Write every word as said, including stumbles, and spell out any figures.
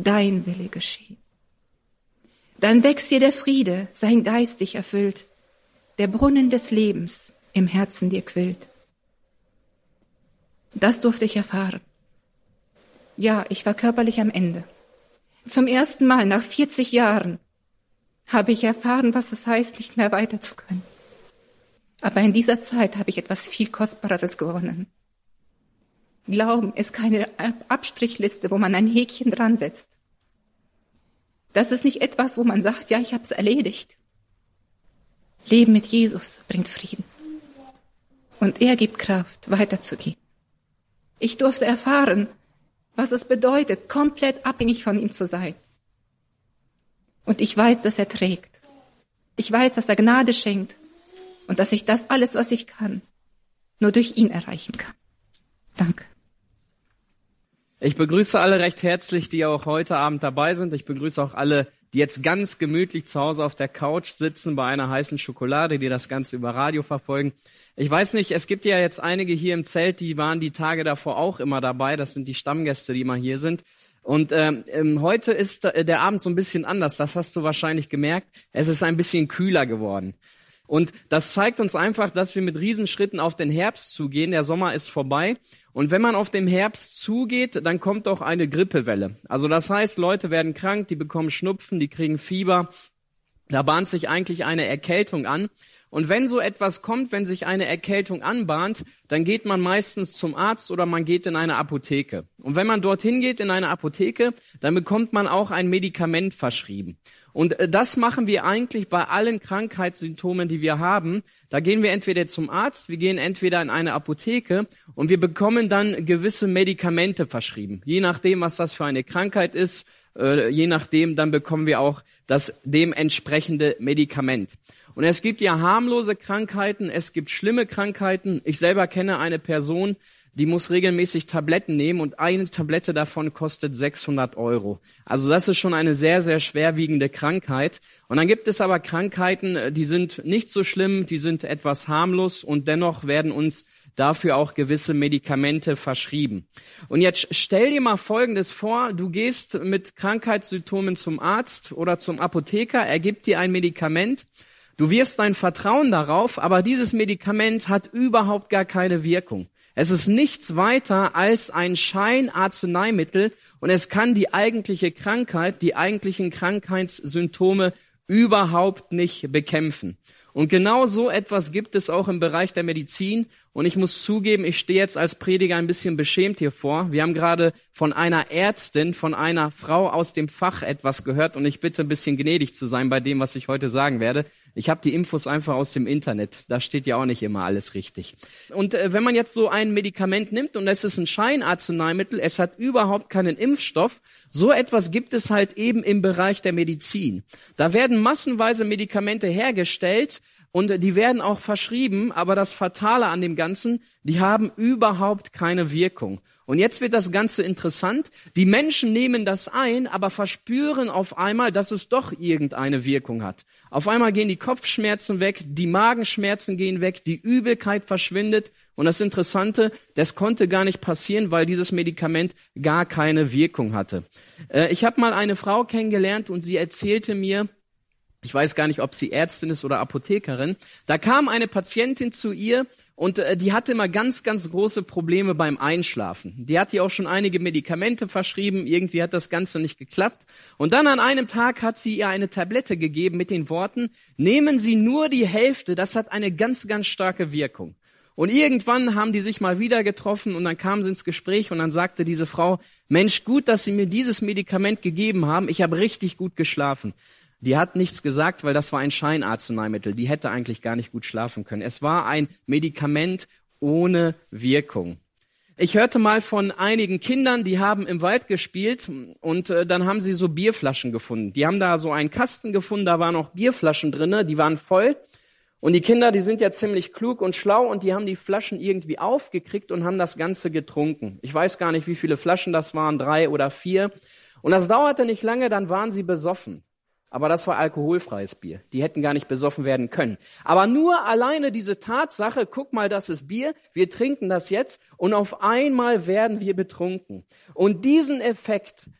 dein Wille geschehe. Dann wächst dir der Friede, sein Geist dich erfüllt, der Brunnen des Lebens im Herzen dir quillt. Das durfte ich erfahren. Ja, ich war körperlich am Ende. Zum ersten Mal nach vierzig Jahren habe ich erfahren, was es heißt, nicht mehr weiter zu können. Aber in dieser Zeit habe ich etwas viel Kostbareres gewonnen. Glauben ist keine Abstrichliste, wo man ein Häkchen dran setzt. Das ist nicht etwas, wo man sagt, ja, ich habe es erledigt. Leben mit Jesus bringt Frieden. Und er gibt Kraft, weiterzugehen. Ich durfte erfahren, was es bedeutet, komplett abhängig von ihm zu sein. Und ich weiß, dass er trägt. Ich weiß, dass er Gnade schenkt und dass ich das alles, was ich kann, nur durch ihn erreichen kann. Danke. Ich begrüße alle recht herzlich, die auch heute Abend dabei sind. Ich begrüße auch alle, die jetzt ganz gemütlich zu Hause auf der Couch sitzen bei einer heißen Schokolade, die das Ganze über Radio verfolgen. Ich weiß nicht, es gibt ja jetzt einige hier im Zelt, die waren die Tage davor auch immer dabei. Das sind die Stammgäste, die immer hier sind. Und ähm, heute ist der Abend so ein bisschen anders. Das hast du wahrscheinlich gemerkt. Es ist ein bisschen kühler geworden. Und das zeigt uns einfach, dass wir mit Riesenschritten auf den Herbst zugehen. Der Sommer ist vorbei. Und wenn man auf den Herbst zugeht, dann kommt auch eine Grippewelle. Also das heißt, Leute werden krank, die bekommen Schnupfen, die kriegen Fieber. Da bahnt sich eigentlich eine Erkältung an. Und wenn so etwas kommt, wenn sich eine Erkältung anbahnt, dann geht man meistens zum Arzt oder man geht in eine Apotheke. Und wenn man dorthin geht in eine Apotheke, dann bekommt man auch ein Medikament verschrieben. Und das machen wir eigentlich bei allen Krankheitssymptomen, die wir haben. Da gehen wir entweder zum Arzt, wir gehen entweder in eine Apotheke und wir bekommen dann gewisse Medikamente verschrieben. Je nachdem, was das für eine Krankheit ist, äh, je nachdem, dann bekommen wir auch das dementsprechende Medikament. Und es gibt ja harmlose Krankheiten, es gibt schlimme Krankheiten. Ich selber kenne eine Person, die muss regelmäßig Tabletten nehmen und eine Tablette davon kostet sechshundert Euro. Also das ist schon eine sehr, sehr schwerwiegende Krankheit. Und dann gibt es aber Krankheiten, die sind nicht so schlimm, die sind etwas harmlos und dennoch werden uns dafür auch gewisse Medikamente verschrieben. Und jetzt stell dir mal Folgendes vor, du gehst mit Krankheitssymptomen zum Arzt oder zum Apotheker, er gibt dir ein Medikament. Du wirfst dein Vertrauen darauf, aber dieses Medikament hat überhaupt gar keine Wirkung. Es ist nichts weiter als ein Scheinarzneimittel und es kann die eigentliche Krankheit, die eigentlichen Krankheitssymptome überhaupt nicht bekämpfen. Und genau so etwas gibt es auch im Bereich der Medizin. Und ich muss zugeben, ich stehe jetzt als Prediger ein bisschen beschämt hier vor. Wir haben gerade von einer Ärztin, von einer Frau aus dem Fach etwas gehört. Und ich bitte ein bisschen gnädig zu sein bei dem, was ich heute sagen werde. Ich habe die Infos einfach aus dem Internet. Da steht ja auch nicht immer alles richtig. Und äh, wenn man jetzt so ein Medikament nimmt und es ist ein Scheinarzneimittel, es hat überhaupt keinen Impfstoff, so etwas gibt es halt eben im Bereich der Medizin. Da werden massenweise Medikamente hergestellt, und die werden auch verschrieben, aber das Fatale an dem Ganzen, die haben überhaupt keine Wirkung. Und jetzt wird das Ganze interessant. Die Menschen nehmen das ein, aber verspüren auf einmal, dass es doch irgendeine Wirkung hat. Auf einmal gehen die Kopfschmerzen weg, die Magenschmerzen gehen weg, die Übelkeit verschwindet. Und das Interessante, das konnte gar nicht passieren, weil dieses Medikament gar keine Wirkung hatte. Ich habe mal eine Frau kennengelernt und sie erzählte mir, ich weiß gar nicht, ob sie Ärztin ist oder Apothekerin. Da kam eine Patientin zu ihr und äh, die hatte immer ganz, ganz große Probleme beim Einschlafen. Die hat ihr auch schon einige Medikamente verschrieben. Irgendwie hat das Ganze nicht geklappt. Und dann an einem Tag hat sie ihr eine Tablette gegeben mit den Worten, nehmen Sie nur die Hälfte, das hat eine ganz, ganz starke Wirkung. Und irgendwann haben die sich mal wieder getroffen und dann kamen sie ins Gespräch und dann sagte diese Frau, Mensch, gut, dass Sie mir dieses Medikament gegeben haben. Ich habe richtig gut geschlafen. Die hat nichts gesagt, weil das war ein Scheinarzneimittel. Die hätte eigentlich gar nicht gut schlafen können. Es war ein Medikament ohne Wirkung. Ich hörte mal von einigen Kindern, die haben im Wald gespielt und äh, dann haben sie so Bierflaschen gefunden. Die haben da so einen Kasten gefunden, da waren auch Bierflaschen drinne, die waren voll. Und die Kinder, die sind ja ziemlich klug und schlau und die haben die Flaschen irgendwie aufgekriegt und haben das Ganze getrunken. Ich weiß gar nicht, wie viele Flaschen das waren, drei oder vier. Und das dauerte nicht lange, dann waren sie besoffen. Aber das war alkoholfreies Bier. Die hätten gar nicht besoffen werden können. Aber nur alleine diese Tatsache, guck mal, das ist Bier, wir trinken das jetzt und auf einmal werden wir betrunken. Und diesen Effekt,